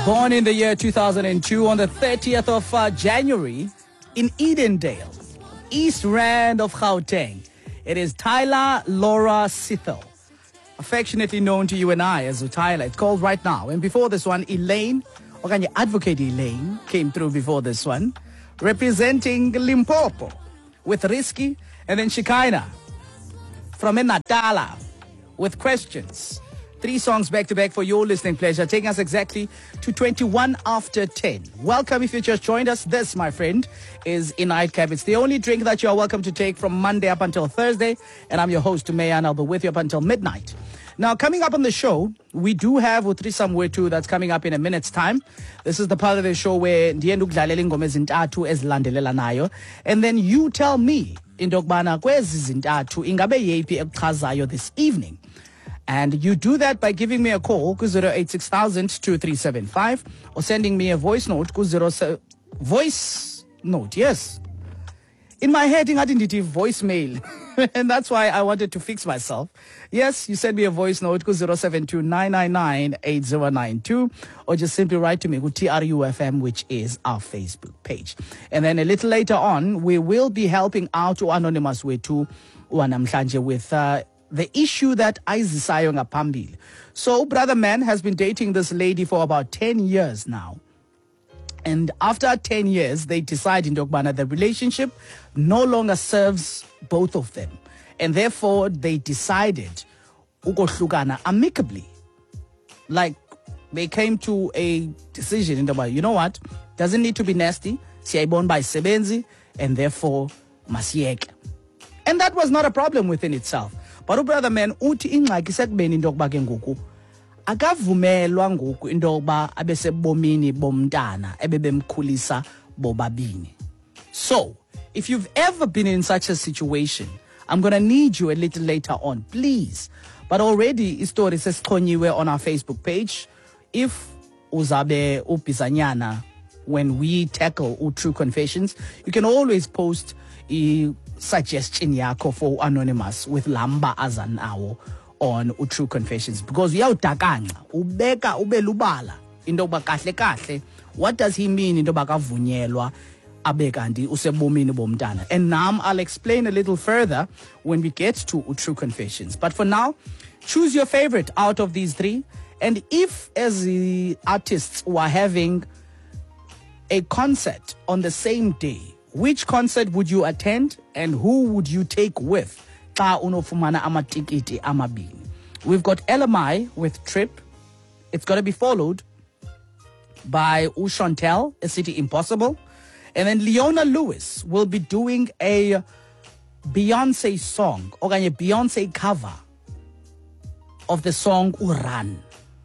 Born in the year 2002 on the 30th of January in Edendale, East Rand of Gauteng. It is Tyla Laura Sithel, affectionately known to you and I as Tyla. It's called Right Now. And before this one, Elaine, or can you advocate Elaine, came through before this one, representing Limpopo with Risky, and then Shikaina from Natala with Questions. 3 songs back-to-back for your listening pleasure, taking us exactly to 21 after 10. Welcome if you just joined us. This, my friend, is In Nightcap. It's the only drink that you are welcome to take from Monday up until Thursday. And I'm your host, Umea, and I'll be with you up until midnight. Now, coming up on the show, we do have Utrisam Wetu that's coming up in a minute's time. This is the part of the show where ndiye ndikudlalela ingoma ezintathu ezilandelelanayo. And then you tell me, indokbana kwezi zintathu ingabe yephi ekuchazayo this evening. And you do that by giving me a call to 086-2375 or sending me a voice note to voice note, yes. In my head, I didn't do voicemail. And that's why I wanted to fix myself. Yes, you send me a voice note to 072-999-8092 or just simply write to me with TRUFM, which is our Facebook page. And then a little later on, we will be helping out to Anonymous Wetu Wanamhlanje with the issue that Aizisayo Ngapambili. So, Brother Man has been dating this lady for about 10 years now. And after 10 years, they decide in Dokbana the relationship no longer serves both of them. And therefore, they decided ukohlukana amicably. Like, they came to a decision in Dokbana, you know what? Doesn't need to be nasty. Siyayibona by sebenzi, and therefore, masiyeke. And that was not a problem within itself. But Brother Man, uthi ingxaki sekubeni into yokuba ke ngoku akavumelwa ngoku into yokuba abesebomini bomntana ebebemkhulisa bobabini. So, if you've ever been in such a situation, I'm going to need you a little later on, please. But already istory sesichonyiwe on our Facebook page. If uzabe ubizanyana when we tackle True Confessions, you can always post a suggestion yakho for Anonymous with Lamba Azanawo on True Confessions, because uyawudakanca ubeka ubelubala into yokuba kahle kahle what does he mean into yokuba kavunyelwa abe kanti usebomini bomntana. And now I'll explain a little further when we get to True Confessions. But for now, choose your favorite out of these 3. And if as the artists were having a concert on the same day, which concert would you attend and who would you take with? We've got LMI with Trip. It's going to be followed by Ushantel, A City Impossible. And then Leona Lewis will be doing a Beyonce song, or a Beyonce cover of the song Uran.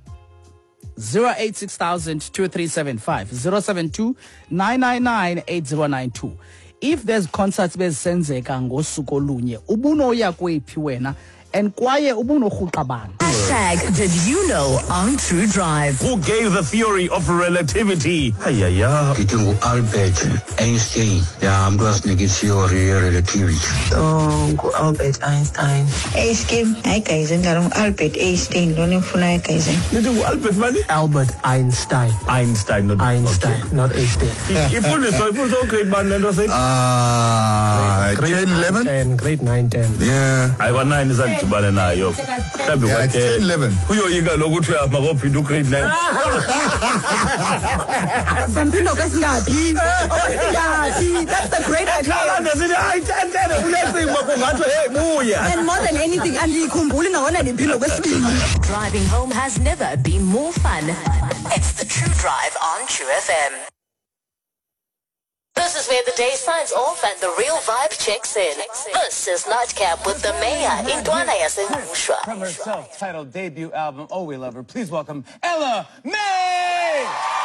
086-2375 072-999-8092. If there's concerts bezenzeka ngosuku olunye ubunoya kwephi wena and kwaye ubunorhuqabana. Did you know on True Drive? Who gave the theory of relativity? Ngithi Albert Einstein. I'm going to give theory relativity. Albert Einstein. Scheme. Hi guys, ngalo Albert Einstein lo nifuna guys. Nithi Albert mani? Albert Einstein. Einstein, not Einstein, okay. not Einstein. Ifundiswa grade 1 lento se. Grade 11? 10, grade 9, 10. Yeah. Ayiwa 9 izadibana nayo. Mhlambe Yeah, it's 10, 11. uyoyika lokuthi makophinda ugrade 9. Sampindo kasingapi? That's the great idea. Ndasithi hayi 10 ulecinga kungathi hey buya. And more than anything, andikhumbuli naona ndiphindo kwesibili. Driving home has never been more fun. It's the True Drive on True FM. This is where the day signs off and the real vibe checks in. This is Nightcap with the mayor, Intwana Yasengushwa. From her self-titled debut album, Oh We Love Her, please welcome Ella May!